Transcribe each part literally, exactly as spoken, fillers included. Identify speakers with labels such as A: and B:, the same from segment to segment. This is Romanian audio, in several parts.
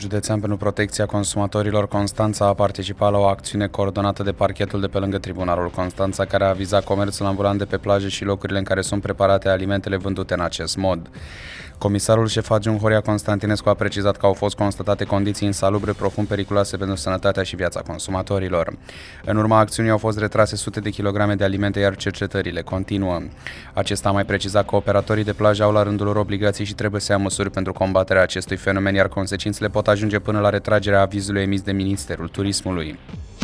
A: Județean pentru Protecția Consumatorilor Constanța a participat la o acțiune coordonată de parchetul de pe lângă Tribunalul Constanța, care a vizat comerțul ambulant de pe plaje și locurile în care sunt preparate alimentele vândute în acest mod. Comisarul șef adjunct Horia Constantinescu a precizat că au fost constatate condiții insalubre profund periculoase pentru sănătatea și viața consumatorilor. În urma acțiunii au fost retrase sute de kilograme de alimente, iar cercetările continuă. Acesta a mai precizat că operatorii de plajă au la rândul lor obligații și trebuie să ia măsuri pentru combaterea acestui fenomen, iar consecințele pot ajunge până la retragerea avizului emis de Ministerul Turismului.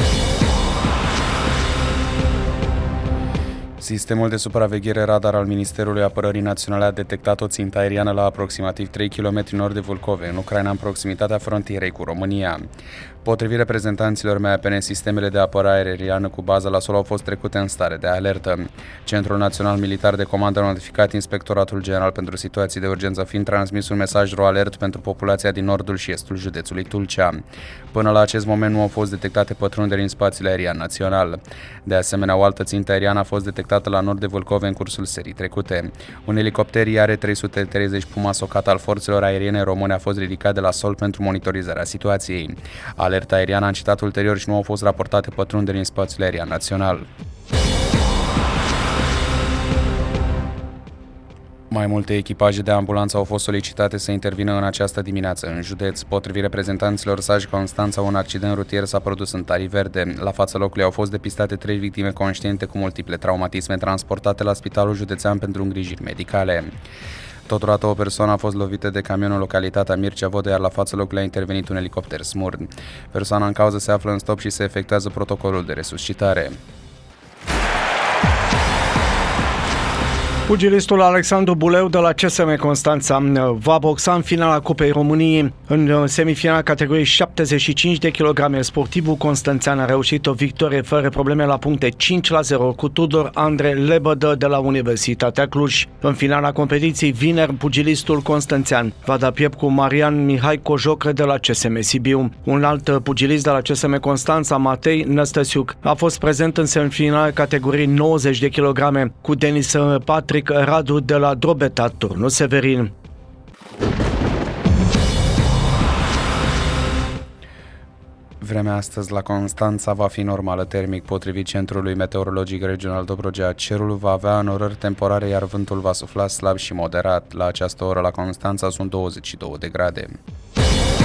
A: Sistemul de supraveghere radar al Ministerului Apărării Naționale a detectat o țintă aeriană la aproximativ trei kilometri nord de Vâlcove, în Ucraina, în proximitatea frontierei cu România. Potrivit reprezentanților M A P N, sistemele de apărare aeriană cu bază la sol au fost trecute în stare de alertă. Centrul Național Militar de Comandă a notificat Inspectoratul General pentru Situații de Urgență, fiind transmis un mesaj ro-alert pentru populația din nordul și estul județului Tulcea. Până la acest moment nu au fost detectate pătrunderi în spațiul aerian național. De asemenea, o altă țintă aeriană a fost detectată la nord de Vâlcove în cursul serii trecute. Un elicopter I A R trei sute treizeci Puma Socat al forțelor aeriene române a fost ridicat de la sol pentru monitorizarea situației. Alerta aeriană a incitat ulterior și nu au fost raportate pătrunderi în spațiul aerian național. Mai multe echipaje de ambulanță au fost solicitate să intervină în această dimineață în județ. Potrivit reprezentanților S A J Constanța, un accident rutier s-a produs în Tarii Verde. La fața locului au fost depistate trei victime conștiente cu multiple traumatisme, transportate la Spitalul Județean pentru îngrijiri medicale. Totodată o persoană a fost lovită de camion în localitatea Mircea Vodă, iar la fața locului a intervenit un elicopter Smurd. Persoana în cauză se află în stop și se efectuează protocolul de resuscitare.
B: Pugilistul Alexandru Buleu de la C S M Constanța va boxa în finala Cupei României. În semifinala categoriei șaptezeci și cinci de kilograme, sportivul constanțean a reușit o victorie fără probleme la puncte cinci la zero cu Tudor Andre Lebădă de la Universitatea Cluj. În finala competiției, vineri, pugilistul constanțean va da piept cu Marian Mihai Cojocră de la C S M Sibiu. Un alt pugilist de la C S M Constanța, Matei Năstăsiuc, a fost prezent în semifinala categoriei nouăzeci de kilograme cu Denis Patrick Radu de la Drobeta Turnul Severin.
A: Vremea astăzi la Constanța va fi normală termic. Potrivit Centrului Meteorologic Regional Dobrogea, cerul va avea înorări temporare, iar vântul va sufla slab și moderat. La această oră la Constanța sunt douăzeci și două de grade.